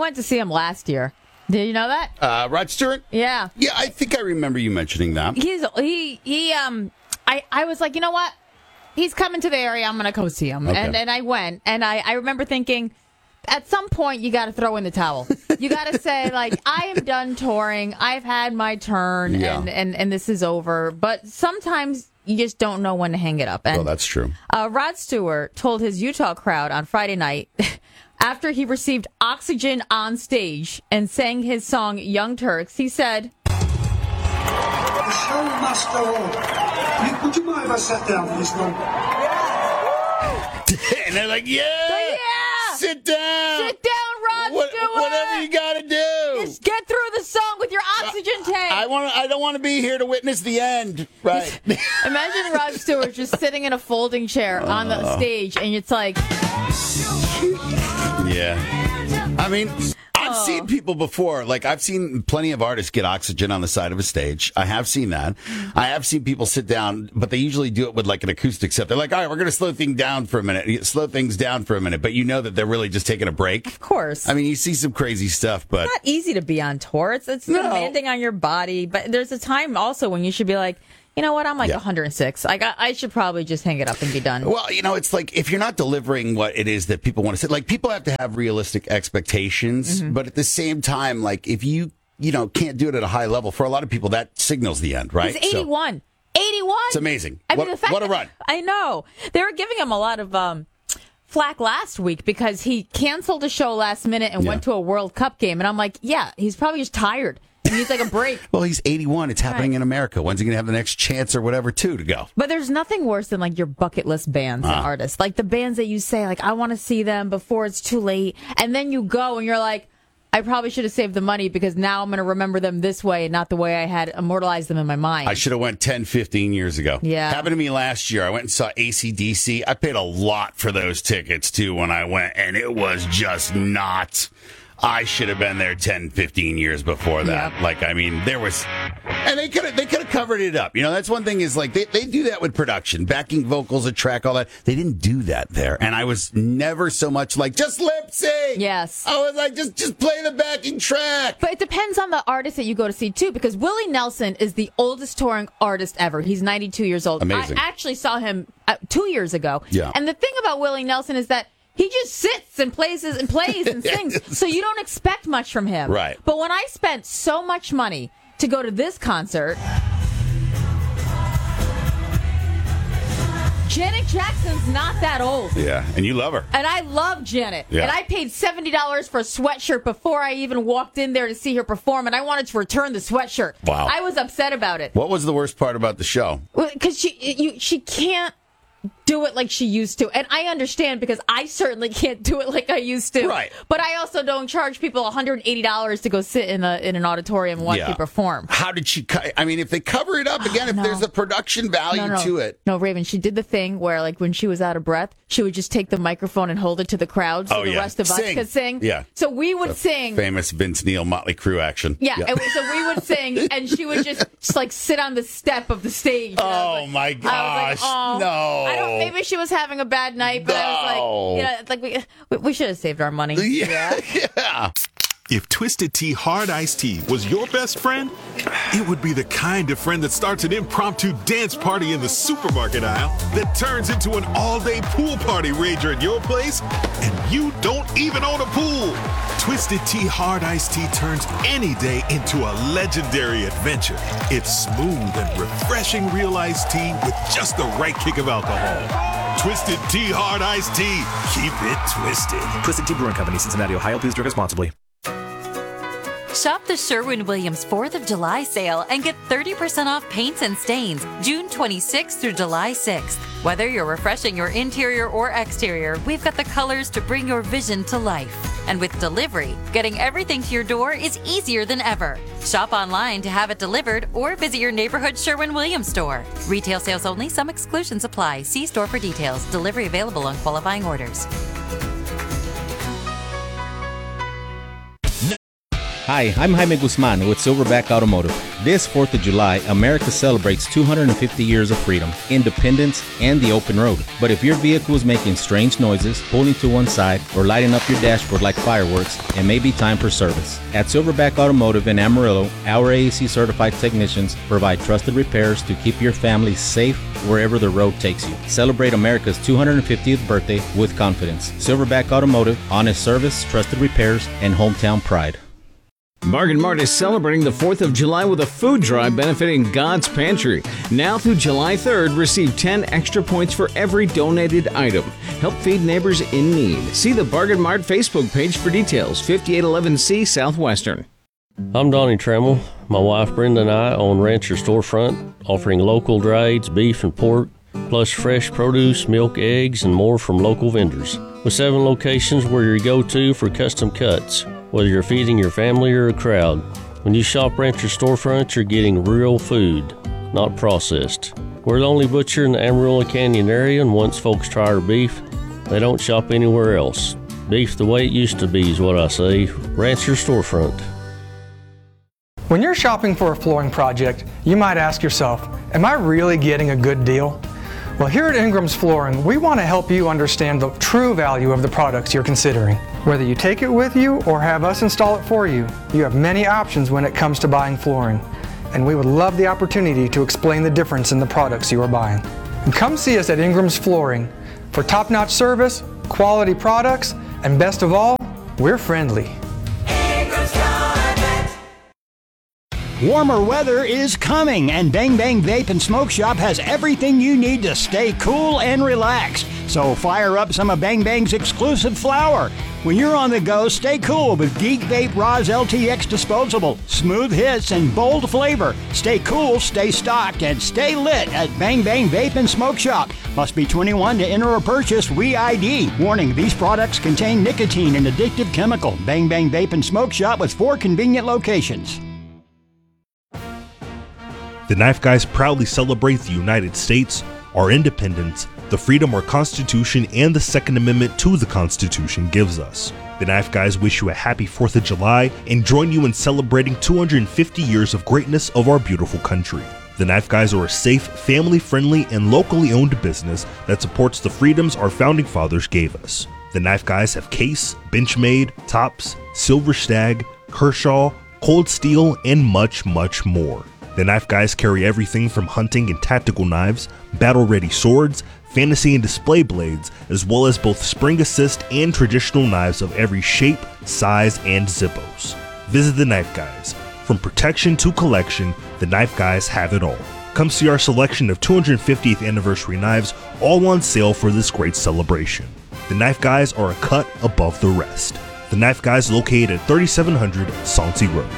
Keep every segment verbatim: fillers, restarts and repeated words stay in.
went to see him last year. Did you know that? Uh, Rod Stewart? Yeah. Yeah, I think I remember you mentioning that. He's he he um I, I was like, you know what? He's coming to the area, I'm gonna go see him. Okay. And and I went and I, I remember thinking, at some point you gotta throw in the towel. You gotta say, like, I am done touring, I've had my turn Yeah. and, and, and this is over. But sometimes you just don't know when to hang it up. And Oh, that's true. uh, Rod Stewart told his Utah crowd on Friday night after he received oxygen on stage and sang his song Young Turks, he said, The show must go on. You- Would you mind if I sat down for this one? And they're like, yeah, yeah! sit down. Sit down, Rod What- Stewart! whatever you got to do. Just get through the song with your oxygen tank. I want. I don't want to be here to witness the end. Right. Imagine Rod Stewart just sitting in a folding chair on the stage, and it's like, Yeah. I mean, I've Oh. seen people before. Like, I've seen plenty of artists get oxygen on the side of a stage. I have seen that. I have seen people sit down, but they usually do it with like an acoustic set. They're like, all right, we're going to slow things down for a minute. Slow things down for a minute. But you know that they're really just taking a break. of course. I mean, you see some crazy stuff, but It's not easy to be on tour. It's, it's No. demanding on your body. But there's a time also when you should be like, you know what? I'm like Yeah. one hundred six. I got. I should probably just hang it up and be done. well, you know, it's like if you're not delivering what it is that people want to say, like people have to have realistic expectations, Mm-hmm. but at the same time, like if you, you know, can't do it at a high level, for a lot of people, that signals the end, right? He's So- eighty-one. eighty-one. It's amazing. I mean, What- the fact what a that- run. I know. They were giving him a lot of um, flack last week because he canceled a show last minute and Yeah. went to a World Cup game. And I'm like, yeah, he's probably just tired. He needs like a break. Well, he's eighty-one. It's happening Right. in America. When's he going to have the next chance or whatever, too, to go? But there's nothing worse than like your bucket list bands and artists. Like the bands that you say, like, I want to see them before it's too late. And then you go and you're like, I probably should have saved the money because now I'm going to remember them this way and not the way I had immortalized them in my mind. I should have went ten, fifteen years ago. Yeah. Happened to me last year. I went and saw A C D C. I paid a lot for those tickets, too, when I went, and it was just not... I should have been there ten, fifteen years before that. Yep. Like, I mean, there was... And they could have they could have covered it up. You know, that's one thing is, like, they, they do that with production. Backing vocals, a track, all that. They didn't do that there. And I was never so much like, just lip sync! Yes. I was like, just, just play the backing track! But it depends on the artist that you go to see, too, because Willie Nelson is the oldest touring artist ever. He's ninety-two years old. Amazing. I actually saw him uh, two years ago. Yeah. And the thing about Willie Nelson is that he just sits and plays and plays and sings, so you don't expect much from him. Right. But when I spent so much money to go to this concert, Janet Jackson's not that old. Yeah, and you love her. And I love Janet. Yeah. And I paid seventy dollars for a sweatshirt before I even walked in there to see her perform, and I wanted to return the sweatshirt. Wow. I was upset about it. What was the worst part about the show? Because she, you, she can't do it like she used to. And I understand because I certainly can't do it like I used to. Right. But I also don't charge people one hundred eighty dollars to go sit in a in an auditorium and watch Yeah. me perform. How did she cut? I mean, if they cover it up again, if no. there's a production value No, no. to it. No, Raven, she did the thing where, like, when she was out of breath, she would just take the microphone and hold it to the crowd so Oh, the yeah. rest of us Sing. could sing. Yeah. So we would sing. Famous Vince Neil Motley Crue action. Yeah, and so we would sing, and she would just, just like sit on the step of the stage. And I was Oh, like- my I was gosh. like, oh. No. I don't. Maybe she was having a bad night, but I was No. like, you know, it's like we we, we should have saved our money. Yeah. yeah. If Twisted Tea Hard Iced Tea was your best friend, it would be the kind of friend that starts an impromptu dance party in the supermarket aisle that turns into an all-day pool party rager at your place, and you don't even own a pool. Twisted Tea Hard Iced Tea turns any day into a legendary adventure. It's smooth and refreshing real iced tea with just the right kick of alcohol. Twisted Tea Hard Iced Tea. Keep it twisted. Twisted Tea Brewing Company, Cincinnati, Ohio. Please drink responsibly. Shop the Sherwin-Williams fourth of July sale and get thirty percent off paints and stains June twenty-sixth through July sixth. Whether you're refreshing your interior or exterior, we've got the colors to bring your vision to life. And with delivery, getting everything to your door is easier than ever. Shop online to have it delivered or visit your neighborhood Sherwin-Williams store. Retail sales only. Some exclusions apply. See store for details. Delivery available on qualifying orders. Hi, I'm Jaime Guzman with Silverback Automotive. This fourth of July, America celebrates two hundred fifty years of freedom, independence, and the open road. But if your vehicle is making strange noises, pulling to one side, or lighting up your dashboard like fireworks, it may be time for service. At Silverback Automotive in Amarillo, our A A C-certified technicians provide trusted repairs to keep your family safe wherever the road takes you. Celebrate America's two hundred fiftieth birthday with confidence. Silverback Automotive, honest service, trusted repairs, and hometown pride. Bargain Mart is celebrating the fourth of July with a food drive benefiting God's Pantry. Now through July third, receive ten extra points for every donated item. Help feed neighbors in need. See the Bargain Mart Facebook page for details, fifty-eight eleven C Southwestern. I'm Donnie Trammell. My wife Brenda and I own Rancher Storefront, offering local dry aged beef and pork, plus fresh produce, milk, eggs, and more from local vendors. With seven locations, we're your go-to for custom cuts, whether you're feeding your family or a crowd. When you shop Rancher Storefront, you're getting real food, not processed. We're the only butcher in the Amarillo Canyon area, and once folks try our beef, they don't shop anywhere else. Beef the way it used to be is what I say. Rancher Storefront. When you're shopping for a flooring project, you might ask yourself, am I really getting a good deal? Well, here at Ingram's Flooring, we want to help you understand the true value of the products you're considering. Whether you take it with you or have us install it for you, you have many options when it comes to buying flooring. And we would love the opportunity to explain the difference in the products you are buying. And come see us at Ingram's Flooring for top-notch service, quality products, and best of all, we're friendly. Warmer weather is coming, and Bang Bang Vape and Smoke Shop has everything you need to stay cool and relaxed. So fire up some of Bang Bang's exclusive flower. When you're on the go, stay cool with Geek Vape Roz L T X Disposable. Smooth hits and bold flavor. Stay cool, stay stocked, and stay lit at Bang Bang Vape and Smoke Shop. Must be twenty-one to enter or purchase. We I D. Warning, these products contain nicotine and addictive chemical. Bang Bang Vape and Smoke Shop with four convenient locations. The Knife Guys proudly celebrate the United States, our independence, the freedom our Constitution and the Second Amendment to the Constitution gives us. The Knife Guys wish you a happy fourth of July and join you in celebrating two hundred fifty years of greatness of our beautiful country. The Knife Guys are a safe, family-friendly, and locally owned business that supports the freedoms our founding fathers gave us. The Knife Guys have Case, Benchmade, Tops, Silver Stag, Kershaw, Cold Steel, and much, much more. The Knife Guys carry everything from hunting and tactical knives, battle-ready swords, fantasy and display blades, as well as both spring assist and traditional knives of every shape, size, and zippos. Visit the Knife Guys. From protection to collection, the Knife Guys have it all. Come see our selection of two hundred fiftieth anniversary knives, all on sale for this great celebration. The Knife Guys are a cut above the rest. The Knife Guys located at thirty-seven hundred Sauncey Road.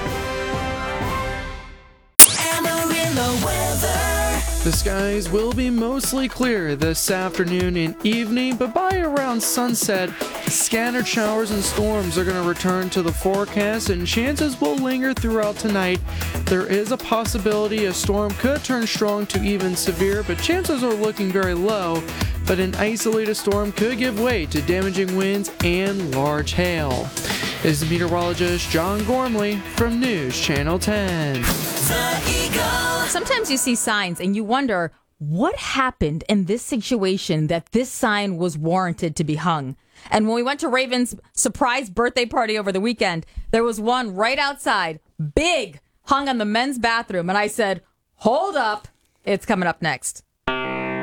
The skies will be mostly clear this afternoon and evening, but by around sunset, scattered showers and storms are going to return to the forecast, and chances will linger throughout tonight. There is a possibility a storm could turn strong to even severe, but chances are looking very low. But an isolated storm could give way to damaging winds and large hail. This is meteorologist John Gormley from News Channel ten. Sometimes you see signs and you wonder what happened in this situation that this sign was warranted to be hung. And when we went to Raven's surprise birthday party over the weekend, there was one right outside, big, hung on the men's bathroom. And I said, hold up, it's coming up next.